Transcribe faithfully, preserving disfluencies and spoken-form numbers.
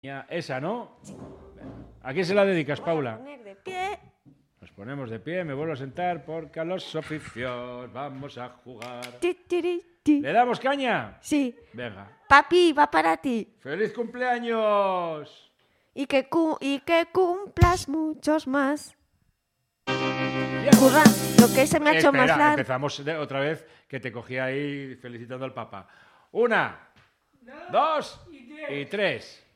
Ya, esa, ¿no? Sí. ¿A quién se la dedicas, Paula? Voy a poner de pie. Nos ponemos de pie, me vuelvo a sentar porque a los oficios vamos a jugar. Ti, tiri, ti. ¿Le damos caña? Sí. Venga. Papi, va para ti. ¡Feliz cumpleaños! Y que, cu y que cumplas muchos más. Ya. Curra, lo que se me ha hecho Espera, más largo. empezamos de, otra vez, que te cogí ahí felicitando al Papa. Una, dos, dos y tres. Y tres.